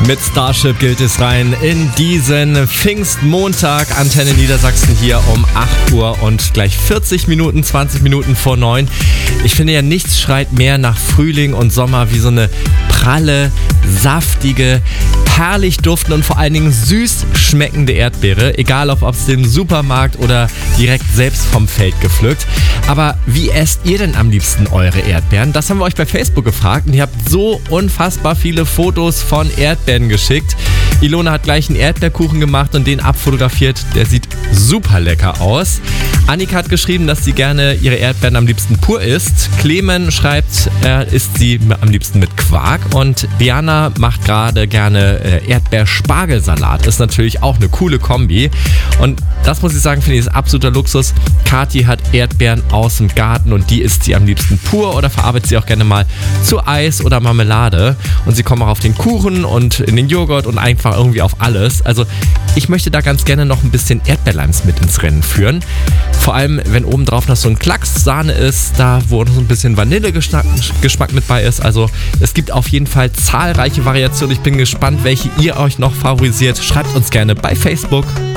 Mit Starship gilt es rein in diesen Pfingstmontag. Antenne Niedersachsen hier um 8 Uhr und gleich 20 Minuten vor 9. Ich finde ja, nichts schreit mehr nach Frühling und Sommer wie so eine pralle, saftige, herrlich duftende und vor allen Dingen süß schmeckende Erdbeere. Egal, ob es im Supermarkt oder direkt selbst vom Feld gepflückt. Aber wie esst ihr denn am liebsten eure Erdbeeren? Das haben wir euch bei Facebook gefragt und ihr habt so unfassbar viele Fotos von Erdbeeren geschickt. Ilona hat gleich einen Erdbeerkuchen gemacht und den abfotografiert. Der sieht super lecker aus. Annika hat geschrieben, dass sie gerne ihre Erdbeeren am liebsten pur isst. Clemen schreibt, er isst sie am liebsten mit Quark. Und Diana macht gerade gerne Erdbeer-Spargelsalat. Ist natürlich auch eine coole Kombi. Und das muss ich sagen, finde ich, ist absoluter Luxus. Kathi hat Erdbeeren aus dem Garten und die isst sie am liebsten pur oder verarbeitet sie auch gerne mal zu Eis oder Marmelade. Und sie kommen auch auf den Kuchen und in den Joghurt und einfach irgendwie auf alles. Also ich möchte da ganz gerne noch ein bisschen Erdbeerleims mit ins Rennen führen. Vor allem, wenn obendrauf noch so ein Klacks Sahne ist, da wo noch so ein bisschen Vanillegeschmack mit bei ist. Also es gibt auf jeden Fall zahlreiche Variationen. Ich bin gespannt, welche ihr euch noch favorisiert. Schreibt uns gerne bei Facebook.